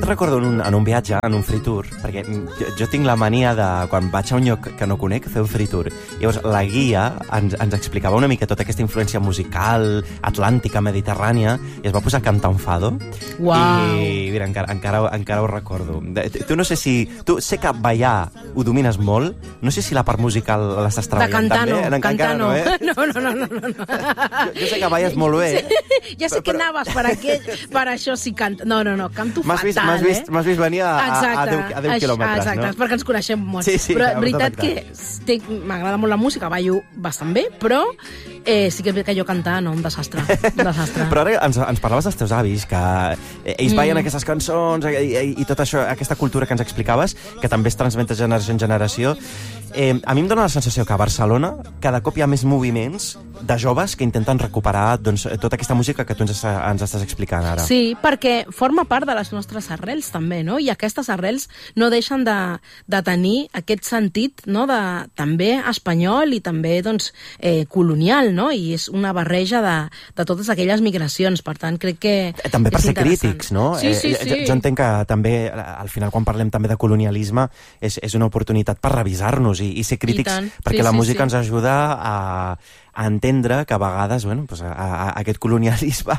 et recordo en un viatge, en un free tour, perquè jo tinc la mania de, quan vaig a un lloc que no conec, fer un free tour. Llavors, la guia ens explicava una mica tota aquesta influència musical, atlàntica, mediterrània, i es va posar a cantar un fado. Uau! I mira, encara ho recordo. Tu no sé si... Tu sé que ballar ho domines molt, no sé si la part musical l'estàs treballant també. De cantar no. No. Jo sé que balles molt bé. Ja sé que anaves per això sí canta. No, canto fatal, M'has vist venir a 10 quilòmetres, exacte, no? perquè ens coneixem molt. Sí, però veritat que m'agrada molt la música, ballo bastant bé, però sí que jo cantar, no, un desastre. Però ara ens parlaves dels teus avis, que ells ballen aquestes cançons i tota això, aquesta cultura que ens explicaves, que també es transmet de generació en generació. A mi em dóna la sensació que a Barcelona cada cop hi ha més moviments de joves que intenten recuperar tota aquesta música que tu ens estàs explicant ara. Sí, perquè forma part de les nostres arrels també, no? I aquestes arrels no deixen de tenir aquest sentit, no?, també espanyol i també colonial, no? I és una barreja de totes aquelles migracions, per tant crec que també per ser crítics, no? Sí. Jo entenc que també, al final, quan parlem també de colonialisme, és una oportunitat per revisar-nos i ser crítics, perquè la música ens ajuda a entendre que a vegades aquest colonialisme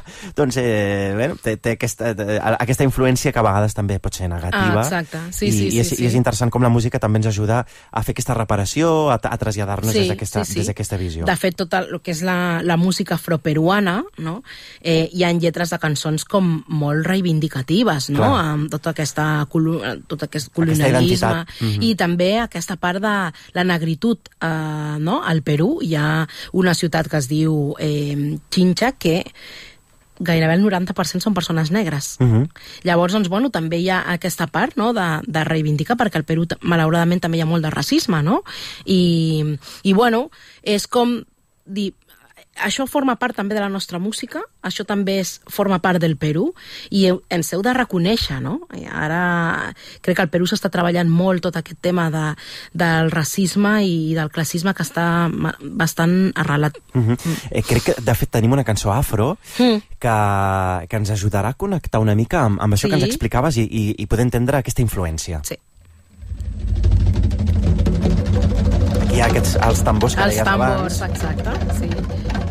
té aquesta influència que a vegades també pot ser negativa. Exacte, sí. I és interessant com la música també ens ajuda a fer aquesta reparació, a traslladar-nos des d'aquesta visió. De fet, tot el que és la música afroperuana, no? Hi ha lletres de cançons com molt reivindicatives, no? Amb tot aquest colonialisme i també aquesta part de la negritud, no? Al Perú hi ha una ciutat que es diu Chincha, que gairebé el 90% són persones negres. Llavors, també hi ha aquesta part, no?, de reivindicar, perquè al Perú, malauradament, també hi ha molt de racisme, no? I és com dir... Això forma part també de la nostra música, això també forma part del Perú, i ens heu de reconèixer, no? I ara crec que al Perú s'està treballant molt tot aquest tema del racisme i del classisme que està bastant arrelat. Crec que, de fet, tenim una cançó afro que ens ajudarà a connectar una mica amb això que ens explicaves i poder entendre aquesta influència. Sí. Aquí hi ha els tambors que deies abans. Els tambors, exacte, sí.